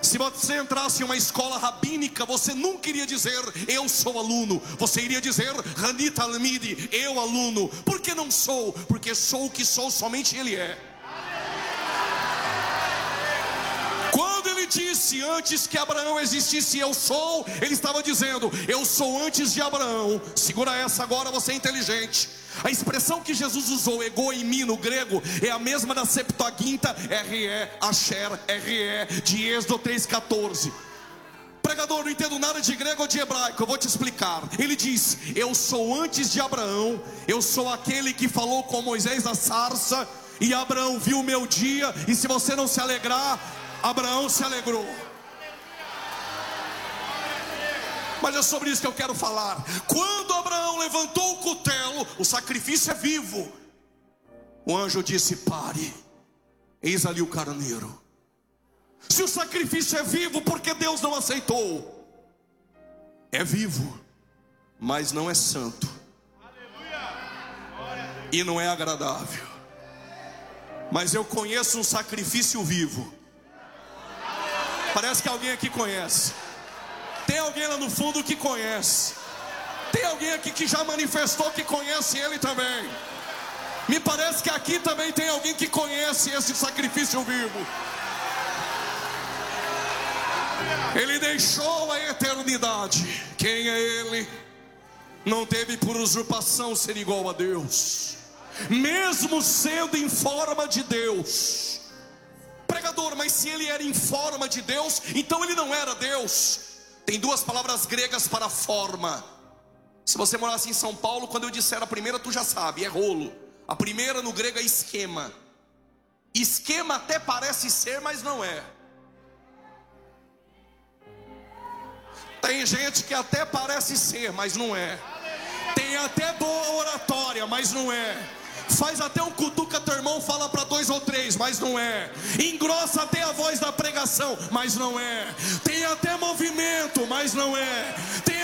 Se você entrasse em uma escola rabínica, você nunca iria dizer eu sou aluno. Você iria dizer Hani Talmidi, eu aluno. Por que não sou? Porque sou o que sou, somente Ele é. Quando Ele disse antes que Abraão existisse eu sou, Ele estava dizendo eu sou antes de Abraão. Segura essa agora, você é inteligente. A expressão que Jesus usou, ego em mim, no grego, é a mesma da Septuaginta, RE, Asher, RE, de Êxodo 3,14. Pregador, não entendo nada de grego ou de hebraico, eu vou te explicar. Ele diz, eu sou antes de Abraão, eu sou aquele que falou com Moisés na sarça, e Abraão viu o meu dia, e se você não se alegrar, Abraão se alegrou. Mas é sobre isso que eu quero falar. Quando Abraão levantou o cutelo, o sacrifício é vivo. O anjo disse, pare, eis ali o carneiro. Se o sacrifício é vivo, por que Deus não aceitou? É vivo, mas não é santo, e não é agradável. Mas eu conheço um sacrifício vivo. Parece que alguém aqui conhece. Tem alguém lá no fundo que conhece. Tem alguém aqui que já manifestou que conhece Ele também. Me parece que aqui também tem alguém que conhece esse sacrifício vivo. Ele deixou a eternidade. Quem é Ele? Não teve por usurpação ser igual a Deus, mesmo sendo em forma de Deus. Pregador, mas se Ele era em forma de Deus, então Ele não era Deus. Tem duas palavras gregas para forma. Se você morasse em São Paulo, quando eu disser a primeira, tu já sabe, é rolo. A primeira no grego é esquema. Esquema até parece ser, mas não é. Tem gente que até parece ser, mas não é. Tem até boa oratória, mas não é. Faz até um cutuca teu irmão, fala para 2 ou 3, mas não é. Engrossa até a voz da pregação, mas não é. Tem até movimento, mas não é. Tem